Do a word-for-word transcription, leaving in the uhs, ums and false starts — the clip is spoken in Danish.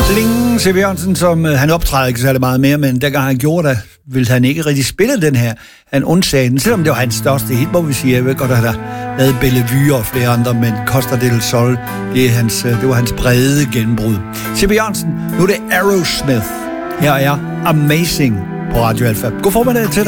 Bling, C V Jørgensen, som øh, han optræder ikke særlig meget mere, men dengang han gjorde det, ville han ikke rigtig spille den her. Han undsagde den, selvom det var hans største hit, må vi sige. Jeg ved godt, at han har lavet Bellevue og flere andre, men Costa del Sol, det, er hans, øh, det var hans brede gennembrud. C V Jørgensen, nu er det Aerosmith. Her er Amazing på Radio Alfa. God formiddag til dig.